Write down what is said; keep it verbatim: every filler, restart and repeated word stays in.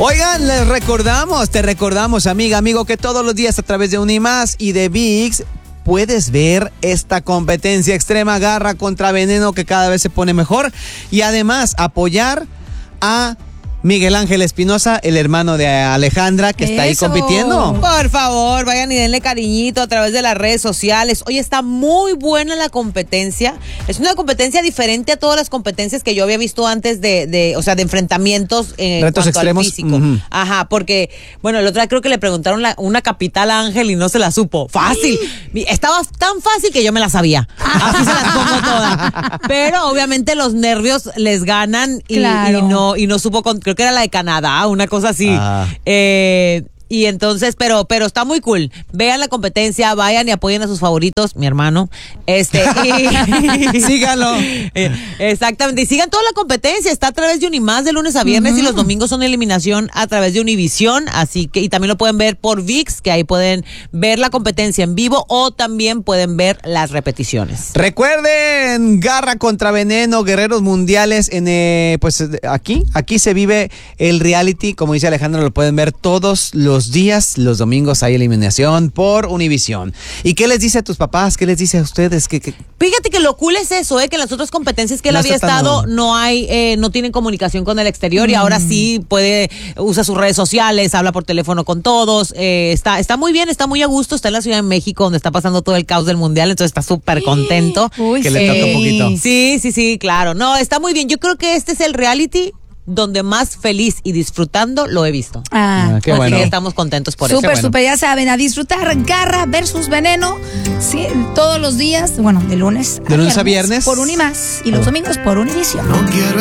Oigan, les recordamos, te recordamos, amiga, amigo, que todos los días a través de Unimás y de ViX puedes ver esta competencia extrema Garra contra Veneno que cada vez se pone mejor y además apoyar a Miguel Ángel Espinosa, el hermano de Alejandra, que está ahí Eso. compitiendo. Por favor, vayan y denle cariñito a través de las redes sociales. Oye, está muy buena la competencia. Es una competencia diferente a todas las competencias que yo había visto antes de, de o sea, de enfrentamientos en Retos cuanto extremos. al físico. Uh-huh. Ajá, porque, bueno, el otro día creo que le preguntaron la, una capital a Ángel y no se la supo. Fácil. Estaba tan fácil que yo me la sabía. Así se las pongo todas. Pero obviamente los nervios les ganan y, Claro. y no, y no supo con, creo que era la de Canadá, una cosa así. Ah. Eh, y entonces, pero, pero está muy cool. Vean la competencia, vayan y apoyen a sus favoritos, mi hermano. Este, y, Síganlo. Eh, Exactamente. Y sigan toda la competencia. Está a través de Unimás de lunes a viernes, uh-huh. y los domingos son eliminación a través de Univisión. Así que, y también lo pueden ver por ViX, que ahí pueden ver la competencia en vivo o también pueden ver las repeticiones. Recuerden, Garra contra Veneno, Guerreros Mundiales en eh, pues aquí, aquí se vive el reality, como dice Alejandro, lo pueden ver todos los días, los domingos hay eliminación por Univisión. ¿Y qué les dice a tus papás? ¿Qué les dice a ustedes? ¿Qué, qué? Fíjate que lo cool es eso, eh, que en las otras competencias que él No había está tan- estado no hay, eh, no tienen comunicación con el exterior, y ahora sí puede, usa sus redes sociales, habla por teléfono con todos, eh, está, está muy bien, está muy a gusto, está en la Ciudad de México donde está pasando todo el caos del mundial, entonces está súper contento. Uy, Que sí. le toca un poquito. Sí, sí, sí, claro. No, está muy bien. Yo creo que este es el reality donde más feliz y disfrutando lo he visto. Ah, Ah, qué Así bueno. que estamos contentos por súper, eso. bueno. súper, ya saben, a disfrutar Garra versus Veneno, sí, todos los días, bueno, de lunes De lunes a viernes. por Unimás y los domingos por Univisión. No quiero